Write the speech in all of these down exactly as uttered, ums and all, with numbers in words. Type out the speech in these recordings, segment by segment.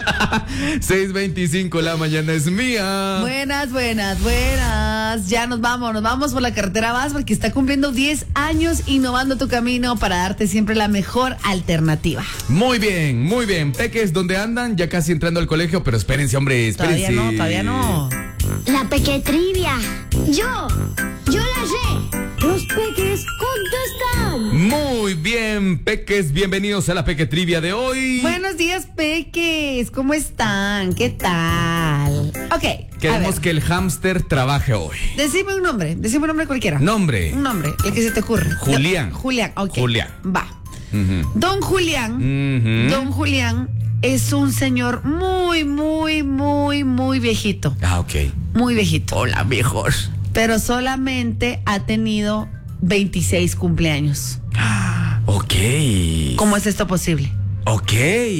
seis veinticinco, la mañana es mía. Buenas, buenas, buenas. Ya nos vamos, nos vamos por la carretera Vas porque está cumpliendo diez años innovando tu camino para darte siempre la mejor alternativa. Muy bien, muy bien. Peques, ¿dónde andan? Ya casi entrando al colegio, pero espérense, hombre, espérense. Todavía no, todavía no. La pequetrivia. Yo, yo la sé. Los peques contestan. Muy bien, Peques, bienvenidos a la Pequetrivia de hoy. Buenos días, Peques. ¿Cómo están? ¿Qué tal? Ok. Queremos que el hámster trabaje hoy. Decime un nombre, decime un nombre cualquiera. Nombre. Un nombre, el que se te ocurre. Julián. No, Julián, ok. Julián. Va. Uh-huh. Don Julián, Uh-huh. Don Julián es un señor muy, muy, muy, muy viejito. Ah, ok. Muy viejito. Hola, viejos. Pero solamente ha tenido veintiséis cumpleaños. Ok. ¿Cómo es esto posible? Ok.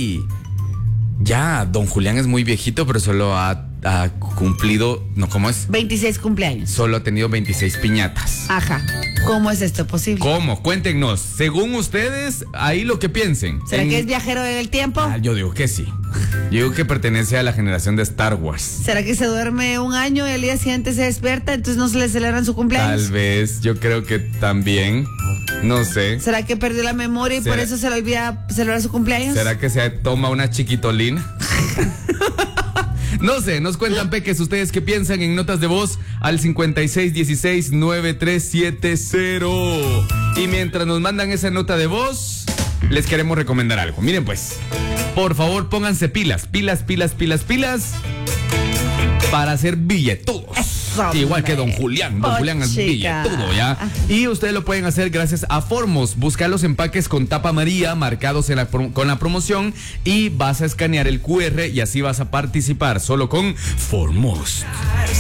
Ya, don Julián es muy viejito, pero solo ha, ha cumplido, no, ¿cómo es? veintiséis cumpleaños. Solo ha tenido veintiséis piñatas. Ajá. ¿Cómo es esto posible? ¿Cómo? Cuéntenos. Según ustedes, ahí lo que piensen. ¿Será En- que es viajero en el tiempo? Ah, yo digo que sí. Yo digo que pertenece a la generación de Star Wars. ¿Será que se duerme un año y al día siguiente se despierta, entonces no se le celebran su cumpleaños? Tal vez, yo creo que también. No sé. ¿Será que perdió la memoria y por ¿Será- eso se le olvida celebrar su cumpleaños? ¿Será que se toma una chiquitolina? No sé, nos cuentan, Peques, ustedes qué piensan en notas de voz al cincuenta y seis dieciséis noventa y tres setenta. Y mientras nos mandan esa nota de voz, les queremos recomendar algo. Miren pues, por favor pónganse pilas, pilas, pilas, pilas, pilas para hacer billetudos. Eso, Igual que don hombre. Julián, don Oh, Julián es chica. billetudo, ¿ya? Y ustedes lo pueden hacer gracias a Formos. Busca los empaques con tapa amarilla marcados en la prom- con la promoción y vas a escanear el Q R y así vas a participar solo con Formos.